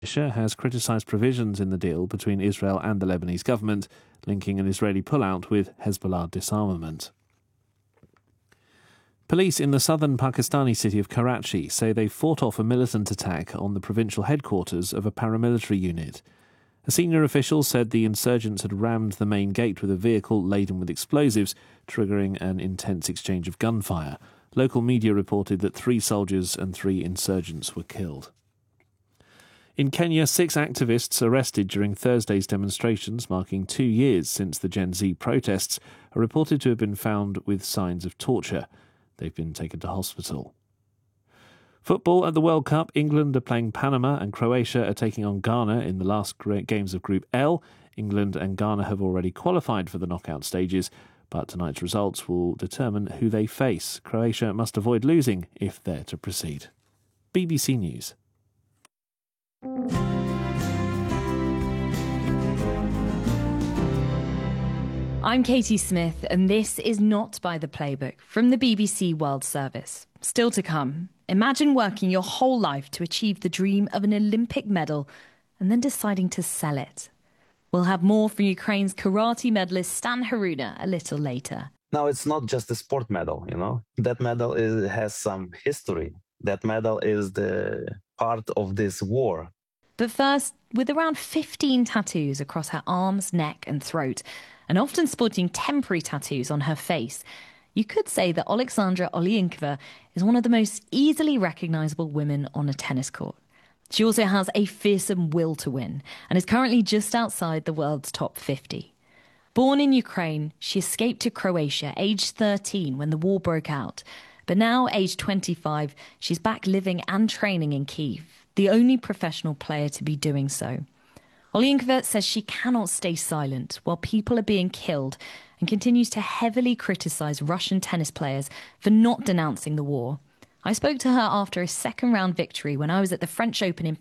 has criticised provisions in the deal between Israel and the Lebanese government, linking an Israeli pullout with Hezbollah disarmament. Police in the southern Pakistani city of Karachi say they fought off a militant attack on the provincial headquarters of a paramilitary unit. A senior official said the insurgents had rammed the main gate with a vehicle laden with explosives, triggering an intense exchange of gunfire. Local media reported that 3 soldiers and 3 insurgents were killed. In Kenya, 6 activists arrested during Thursday's demonstrations marking 2 years since the Gen Z protests are reported to have been found with signs of torture. They've been taken to hospital. Football at the World Cup, England are playing Panama and Croatia are taking on Ghana in the last games of Group L. England and Ghana have already qualified for the knockout stages, but tonight's results will determine who they face. Croatia must avoid losing if they're to proceed. BBC News. I'm Katie Smith, and this is Not by the Playbook from the BBC World Service. Still to come, imagine working your whole life to achieve the dream of an Olympic medal and then deciding to sell it. We'll have more from Ukraine's karate medalist Stan Haruna a little later. Now, it's not just a sport medal, That medal has some history. That medal is the part of this war. But first, with around 15 tattoos across her arms, neck and throat, and often sporting temporary tattoos on her face, you could say that Alexandra Oleinikova is one of the most easily recognisable women on a tennis court. She also has a fearsome will to win and is currently just outside the world's top 50. Born in Ukraine, she escaped to Croatia aged 13 when the war broke out. But now, aged 25, she's back living and training in Kyiv, the only professional player to be doing so. Oleinikova says she cannot stay silent while people are being killed and continues to heavily criticise Russian tennis players for not denouncing the war. I spoke to her after a second-round victory when I was at the French Open in